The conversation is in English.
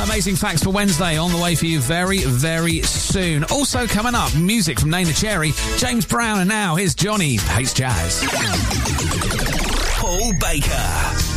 Amazing facts for Wednesday on the way for you very, very soon. Also coming up, music from Neneh Cherry, James Brown, and now here's Johnny Hates Jazz. Paul Baker.